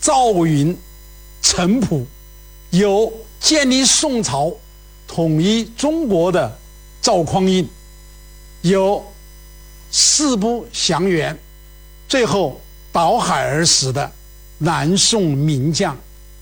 赵云、陈普，有建立宋朝、统一中国的赵匡胤，有四不降元，最后倒海而死的南宋名将